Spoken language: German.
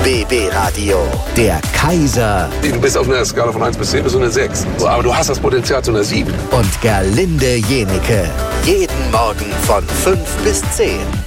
BB Radio, der Kaiser. Du bist auf einer Skala von 1 bis 10 bis so eine 6. Aber du hast das Potenzial zu einer 7. Und Gerlinde Jenike. Jeden Morgen von 5 bis 10.